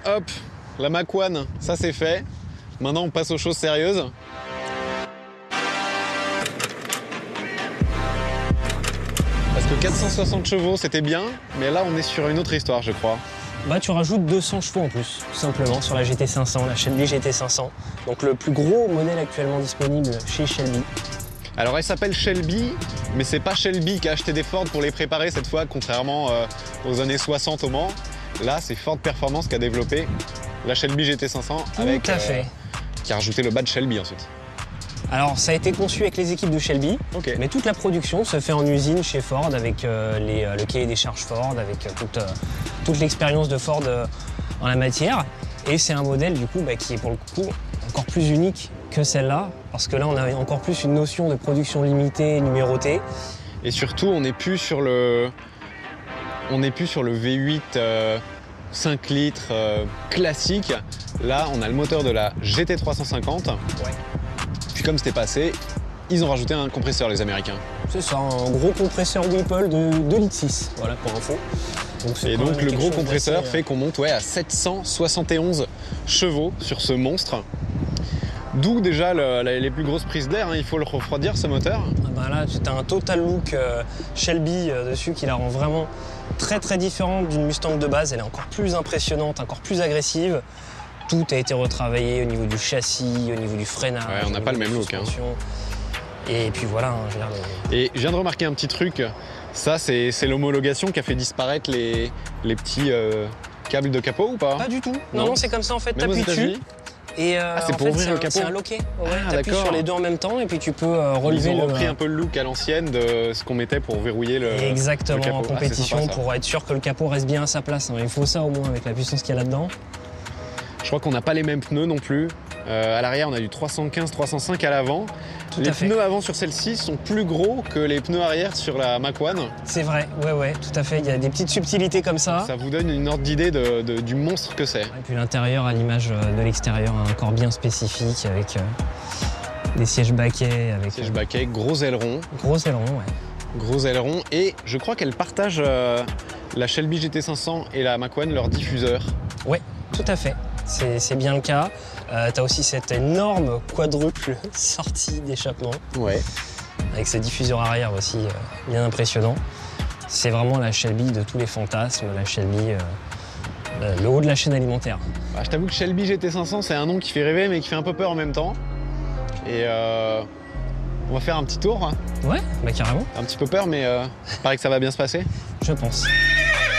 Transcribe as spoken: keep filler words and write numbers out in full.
hop, la Mach un, ça c'est fait. Maintenant, on passe aux choses sérieuses. Parce que quatre cent soixante chevaux, c'était bien, mais là, on est sur une autre histoire, je crois. Bah, tu rajoutes deux cents chevaux en plus, tout simplement, sur la G T cinq cents, la Shelby G T cinq cents. Donc le plus gros modèle actuellement disponible chez Shelby. Alors elle s'appelle Shelby, mais c'est pas Shelby qui a acheté des Ford pour les préparer cette fois, contrairement euh, aux années soixante au Mans. Là, c'est Ford Performance qui a développé la Shelby G T cinq cents avec, tout à fait. Euh, qui a rajouté le badge Shelby ensuite. Alors ça a été conçu avec les équipes de Shelby, okay. mais toute la production se fait en usine chez Ford avec euh, les, euh, le cahier des charges Ford, avec euh, toute, euh, toute l'expérience de Ford euh, en la matière. Et c'est un modèle du coup bah, qui est pour le coup encore plus unique que celle-là, parce que là on a encore plus une notion de production limitée, numérotée. Et surtout on n'est plus sur le, on n'est plus sur le V huit euh, cinq litres euh, classique. Là on a le moteur de la G T trois cent cinquante. Ouais. Puis comme c'était passé, ils ont rajouté un compresseur, les Américains. C'est ça, un gros compresseur Whipple de deux litres six, voilà pour info. Donc et donc le gros compresseur fait qu'on monte ouais, à sept cent soixante et onze chevaux sur ce monstre. D'où déjà le, la, les plus grosses prises d'air, hein. Il faut le refroidir ce moteur. Ah bah là, tu as un total look euh, Shelby euh, dessus qui la rend vraiment très très différente d'une Mustang de base. Elle est encore plus impressionnante, encore plus agressive. Tout a été retravaillé au niveau du châssis, au niveau du freinage. Ouais, on n'a pas le même look. Hein. Et puis voilà. Hein, je veux dire, les... Et je viens de remarquer un petit truc. Ça, c'est l'homologation qui a fait disparaître les, les petits euh, câbles de capot ou pas? Pas du tout. Non, non, non c'est comme ça en fait. T'appuies dessus. Et euh, ah, c'est pour fait, ouvrir le capot. C'est un loquet. Ouais, ah, t'appuies sur les deux en même temps et puis tu peux euh, relever. Ils ont le... repris un peu le look à l'ancienne de ce qu'on mettait pour verrouiller le. Exactement, le capot. en compétition ah, sympa, pour être sûr que le capot reste bien à sa place. Hein. Il faut ça au moins avec la puissance qu'il y a là-dedans. Je crois qu'on n'a pas les mêmes pneus non plus. Euh, à l'arrière, on a du trois cent quinze trois cent cinq à l'avant. Les pneus avant sur celle-ci sont plus gros que les pneus arrière sur la Mach un. C'est vrai, ouais, ouais, tout à fait. Il y a des petites subtilités comme ça. Ça vous donne une ordre d'idée de, de, du monstre que c'est. Et puis l'intérieur, à l'image de l'extérieur, a un corps bien spécifique avec euh, des sièges baquets. Avec, sièges baquets, gros ailerons. Gros ailerons, ouais. Gros ailerons. Et je crois qu'elles partagent euh, la Shelby G T cinq cents et la Mach un, leur diffuseur. Ouais, tout à fait. C'est bien le cas. Euh, tu as aussi cette énorme quadruple sortie d'échappement. Ouais. Avec ce diffuseur arrière aussi euh, bien impressionnant. C'est vraiment la Shelby de tous les fantasmes, la Shelby, euh, le haut de la chaîne alimentaire. Bah, je t'avoue que Shelby G T cinq cents, c'est un nom qui fait rêver mais qui fait un peu peur en même temps. Et euh, on va faire un petit tour. Hein. Ouais, bah carrément. Un petit peu peur mais euh, il paraît que ça va bien se passer. Je pense.